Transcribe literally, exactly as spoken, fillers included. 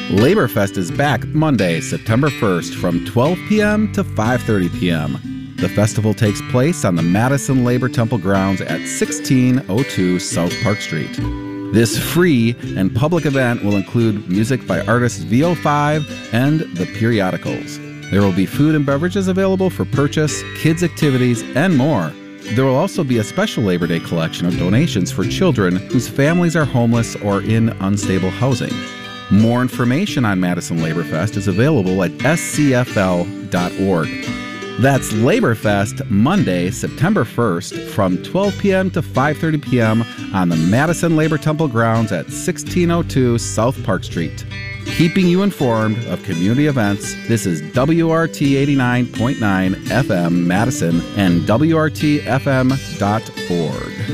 Laborfest is back Monday, September first from twelve p.m. to five thirty p.m. The festival takes place on the Madison Labor Temple grounds at sixteen oh two South Park Street. This free and public event will include music by artists V O five and The Periodicals. There will be food and beverages available for purchase, kids' activities, and more. There will also be a special Labor Day collection of donations for children whose families are homeless or in unstable housing. More information on Madison Laborfest is available at s c f l dot org. That's Laborfest, Monday, September first, from twelve p.m. to five thirty p.m. on the Madison Labor Temple grounds at sixteen oh two South Park Street. Keeping you informed of community events, this is W R T eighty-nine point nine F M Madison and W R T F M dot org.